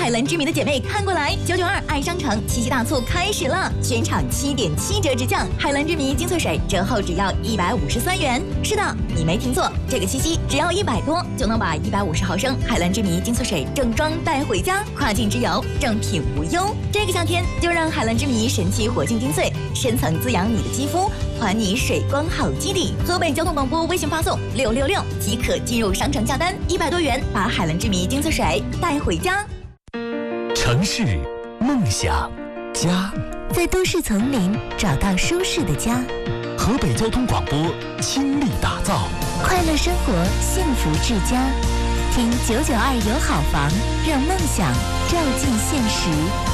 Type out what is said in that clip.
海蓝之谜的姐妹看过来，992爱商城七夕大促开始了，全场7.7折直降，海蓝之谜精粹水折后只要153元。是的，你没听错，这个七夕只要100多就能把150毫升海蓝之谜精粹水正装带回家，跨境之游正品无忧。这个夏天就让海蓝之谜神奇活性精粹深层滋养你的肌肤，还你水光好基底。河北交通广播微信发送666即可进入商城下单，100多元把海蓝之谜精粹水带回家。 城市梦想家， 在都市丛林找到舒适的家。 河北交通广播倾力打造快乐生活，幸福至家。听992有好房，让梦想照进现实。